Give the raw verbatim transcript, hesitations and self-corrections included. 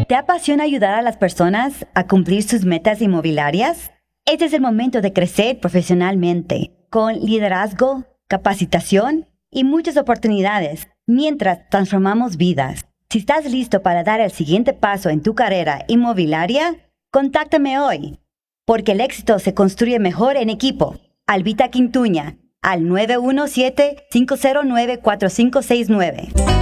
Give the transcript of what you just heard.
¿Te apasiona ayudar a las personas a cumplir sus metas inmobiliarias? Este es el momento de crecer profesionalmente, con liderazgo, capacitación y muchas oportunidades, mientras transformamos vidas. Si estás listo para dar el siguiente paso en tu carrera inmobiliaria, contáctame hoy, porque el éxito se construye mejor en equipo. Albita Quintuña, al nueve uno siete, cinco cero nueve, cuatro cinco seis nueve.